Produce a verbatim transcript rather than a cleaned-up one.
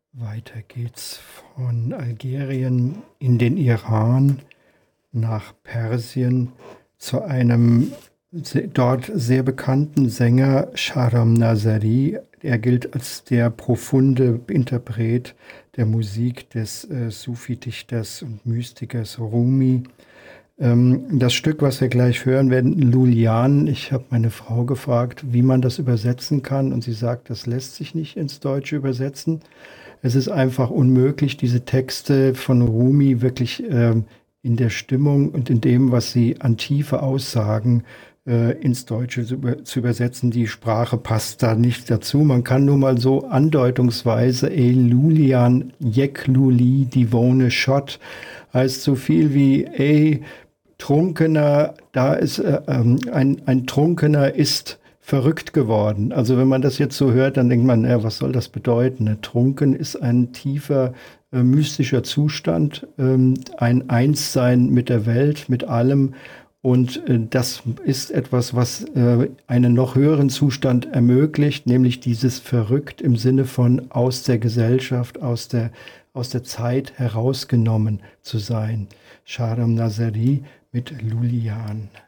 Weiter geht's von Algerien in den Iran nach Persien zu einem se dort sehr bekannten Sänger Sharam Nazari. Er gilt als der profunde Interpret der Musik des äh, Sufi-Dichters und Mystikers Rumi. Ähm, das Stück, was wir gleich hören werden, Lulian, ich habe meine Frau gefragt, wie man das übersetzen kann, und sie sagt, das lässt sich nicht ins Deutsche übersetzen. Es ist einfach unmöglich, diese Texte von Rumi wirklich ähm, in der Stimmung und in dem, was sie an Tiefe aussagen, äh, ins Deutsche zu, über, zu übersetzen. Die Sprache passt da nicht dazu. Man kann nur mal so andeutungsweise El Lulian Yek Luli Divone Shot heißt so viel wie ey, Trunkener, da ist äh, ähm, ein, ein Trunkener ist verrückt geworden. Also wenn man das jetzt so hört, dann denkt man, ja, was soll das bedeuten? Trunken ist ein tiefer äh, mystischer Zustand, ähm, ein Einssein mit der Welt, mit allem. Und äh, das ist etwas, was äh, einen noch höheren Zustand ermöglicht, nämlich dieses verrückt im Sinne von aus der Gesellschaft, aus der, aus der Zeit herausgenommen zu sein. Sharam Nazari mit Lulian.